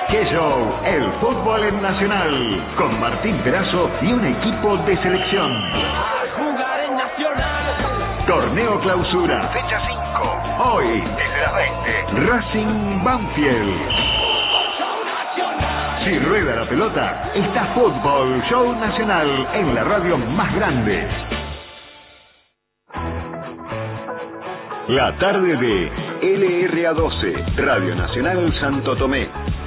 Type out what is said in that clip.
¡Qué show! El fútbol en Nacional, con Martín Perazo y un equipo de selección. Jugar en Nacional. Torneo Clausura, fecha 5. Hoy, desde las 20. Racing Banfield. Si rueda la pelota, está Fútbol Show Nacional en la radio más grande. La tarde de LRA12, Radio Nacional Santo Tomé.